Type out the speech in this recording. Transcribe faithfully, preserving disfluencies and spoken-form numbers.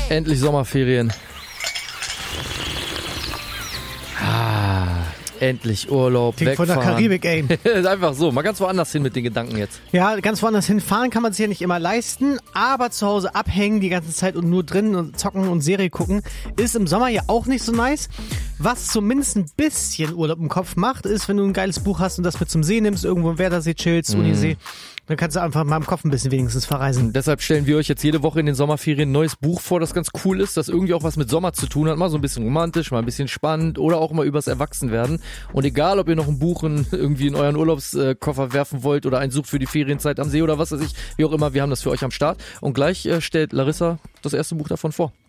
Endlich Sommerferien. Ah, endlich Urlaub, Klingt von wegfahren. der Karibik, ey. Ist einfach so, mal ganz woanders hin mit den Gedanken jetzt. Ja, ganz woanders hinfahren kann man sich ja nicht immer leisten, aber zu Hause abhängen die ganze Zeit und nur drin und zocken und Serie gucken, ist im Sommer ja auch nicht so nice. Was zumindest ein bisschen Urlaub im Kopf macht, ist, wenn du ein geiles Buch hast und das mit zum See nimmst, irgendwo im Werdersee chillst, mm. Unisee, dann kannst du einfach mal im Kopf ein bisschen wenigstens verreisen. Deshalb stellen wir euch jetzt jede Woche in den Sommerferien ein neues Buch vor, das ganz cool ist, das irgendwie auch was mit Sommer zu tun hat. Mal so ein bisschen romantisch, mal ein bisschen spannend oder auch mal übers Erwachsenwerden. Und egal, ob ihr noch ein Buch in, irgendwie in euren Urlaubskoffer werfen wollt oder einen sucht für die Ferienzeit am See oder was weiß ich, wie auch immer, wir haben das für euch am Start. Und gleich äh, stellt Larissa das erste Buch davon vor.